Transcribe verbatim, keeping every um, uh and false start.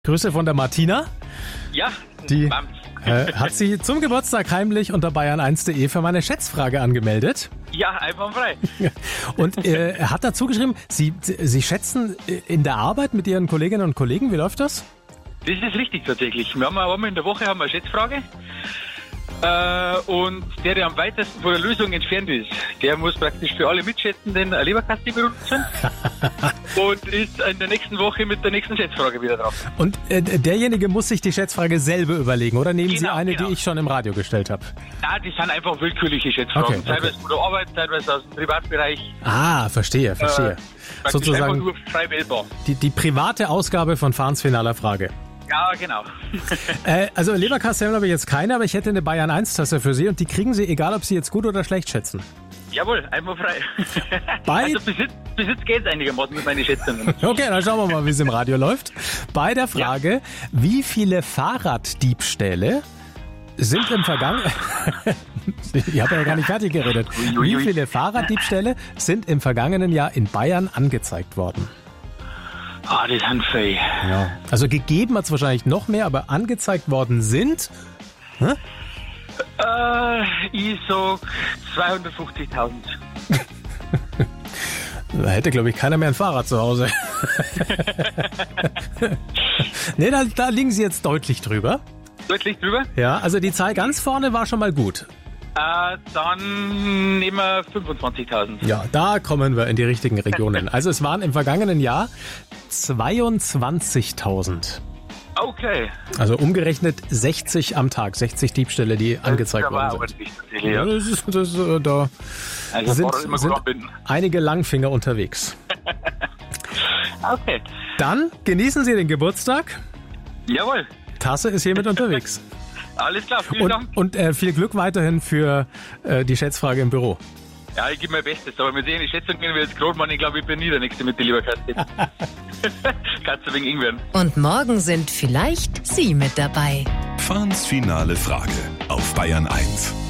Grüße von der Martina. Ja, die äh, hat sie zum Geburtstag heimlich unter bayern eins punkt de für meine Schätzfrage angemeldet. Ja, einwandfrei. Und äh, er hat dazu geschrieben, sie, sie schätzen in der Arbeit mit Ihren Kolleginnen und Kollegen. Wie läuft das? Das ist richtig tatsächlich. Wir haben einmal in der Woche haben wir eine Schätzfrage. Äh, und der, der am weitesten von der Lösung entfernt ist, der muss praktisch für alle Mitschätzenden eine Leberkaste benutzen und ist in der nächsten Woche mit der nächsten Schätzfrage wieder drauf. Und äh, derjenige muss sich die Schätzfrage selber überlegen, oder nehmen genau, Sie eine, genau. die ich schon im Radio gestellt habe? Ja, die sind einfach willkürliche Schätzfragen. Okay, okay. Teilweise von der Arbeit, teilweise aus dem Privatbereich. Ah, verstehe, verstehe. Äh, Sozusagen einfach nur frei wählbar. Die, die private Ausgabe von Fahns finaler Frage. Ja, genau. äh, also Leberkasten habe ich jetzt keine, aber ich hätte eine Bayern eins Tasse für Sie und die kriegen Sie, egal ob Sie jetzt gut oder schlecht schätzen. Jawohl, einmal frei. Bei also bis jetzt, bis jetzt geht es einigermaßen mit meinen Schätzungen. Okay, dann schauen wir mal, wie es im Radio läuft. Bei der Frage, ja. Wie viele Fahrraddiebstähle sind im Vergangenen... Ich habe ja gar nicht fertig geredet. Wie viele Fahrraddiebstähle sind im vergangenen Jahr in Bayern angezeigt worden? Ah, das sind viele. Ja. Also gegeben hat es wahrscheinlich noch mehr, aber angezeigt worden sind... Hä? Äh, ich sag zweihundertfünfzigtausend. Da hätte, glaube ich, keiner mehr ein Fahrrad zu Hause. Nee, da, da liegen Sie jetzt deutlich drüber. Deutlich drüber? Ja, also die Zahl ganz vorne war schon mal gut. Äh, dann nehmen wir fünfundzwanzigtausend. Ja, da kommen wir in die richtigen Regionen. Also es waren im vergangenen Jahr zweiundzwanzigtausend. Okay. Also umgerechnet sechzig am Tag, sechzig Diebstähle, die das angezeigt worden sind. Ja, das ist, das, äh, da also sind, immer sind gut einige Langfinger unterwegs. Okay. Dann genießen Sie den Geburtstag. Jawohl. Tasse ist hiermit unterwegs. Alles klar, vielen und, Dank. Und äh, viel Glück weiterhin für äh, die Schätzfrage im Büro. Ja, ich gebe mein Bestes, aber wir sehen die Schätzung, wenn wir jetzt gerade machen, ich glaube, ich bin nie der Nächste mit der Leberkaste. Kannst du wegen Ingwer. Und morgen sind vielleicht Sie mit dabei. Fahns finale Frage auf Bayern eins.